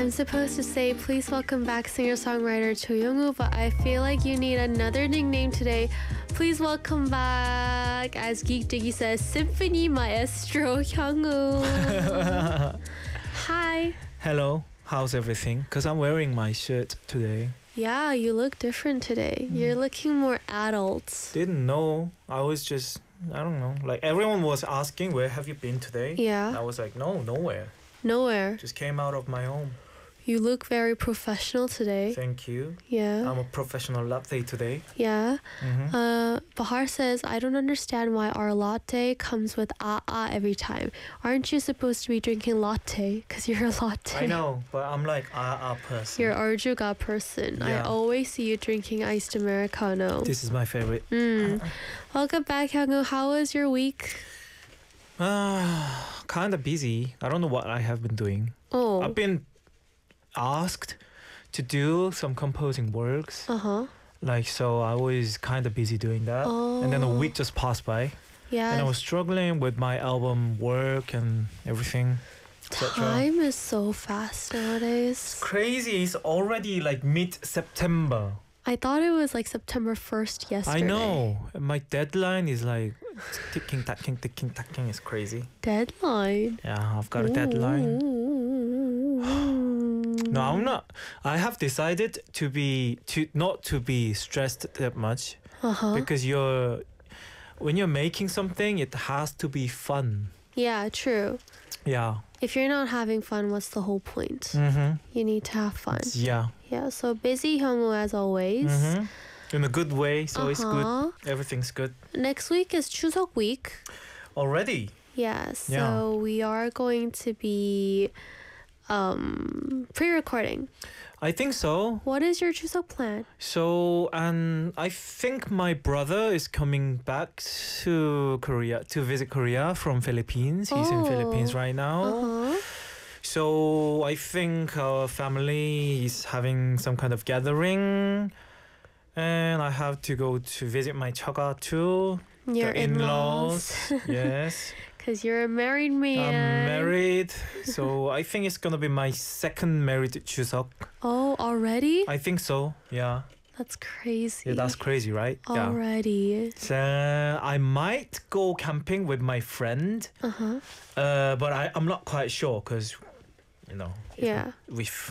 I'm supposed to say, please welcome back singer-songwriter Cho Young-woo, but I feel like you need another nickname today. Please welcome back, as Geek Diggy says, Symphony Maestro Hyung-woo. Hi. Hello, how's everything? Because I'm wearing my shirt today. Yeah, you look different today. You're looking more adult. Didn't know. I was just, I don't know. Like everyone was asking, where have you been today? Yeah. I was like, no, nowhere. Nowhere. Just came out of my home. You look very professional today. Thank you. Yeah. I'm a professional latte today. Yeah. Mm-hmm. Bahar says, I don't understand why our latte comes with every time. Aren't you supposed to be drinking latte? Because you're a latte. I know, but I'm like person. You're Arjuga person. I Yeah. always see you drinking iced Americano. This is my favorite. Welcome back, Hyung-woo. How was your week? Kind of busy. I don't know what I have been doing. Oh. I've been asked to do some composing works. Uh-huh. Like, so I was kind of busy doing that. Oh. And then a week just passed by. Yeah. And I was struggling with my album work and everything. etc. Time is so fast nowadays. Crazy. It's already like mid-September. I thought it was like September 1st yesterday. I know. My deadline is like ticking, tacking. It's crazy. Deadline. Yeah, I've got a deadline. No, I'm not. I have decided not to be stressed that much. Uh-huh. Because when you're making something, it has to be fun. Yeah, true. Yeah. If you're not having fun, what's the whole point? Mm-hmm. You need to have fun. Yeah. Yeah, so busy Hyung-woo as always. Mm-hmm. In a good way, so it's Uh-huh. good. Everything's good. Next week is Chuseok week. Already? Yeah, so Yeah. we are going to be pre-recording. I think so. What is your Chuseok plan? So, and I think my brother is coming back to Korea to visit Korea from Philippines. He's in Oh. Philippines right now. Uh-huh. So I think our family is having some kind of gathering, and I have to go to visit my chaga too. Your the in-laws. Yes, Because you're a married man. I'm married, so I think it's gonna be my second married Chuseok. Oh, already? I think so. Yeah, That's crazy. yeah, that's crazy, right? Yeah. Already. So I might go camping with my friend, Uh-huh. but I'm not quite sure because, you know, Yeah.